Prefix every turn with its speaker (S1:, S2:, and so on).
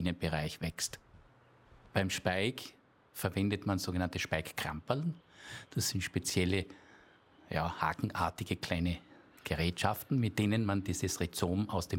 S1: Innenbereich wächst. Beim Speik verwendet man sogenannte Speikkramperln. Das sind spezielle, hakenartige kleine Gerätschaften, mit denen man dieses Rhizom aus dem